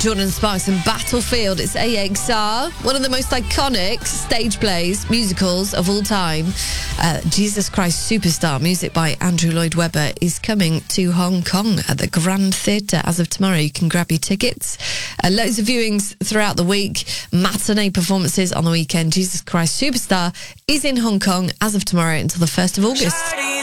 Jordan Sparks and Battlefield. It's AXR, one of the most iconic stage plays, musicals of all time. Jesus Christ Superstar, music by Andrew Lloyd Webber, is coming to Hong Kong at the Grand Theatre as of tomorrow. You can grab your tickets. Loads of viewings throughout the week, matinee performances on the weekend. Jesus Christ Superstar is in Hong Kong as of tomorrow until the 1st of August.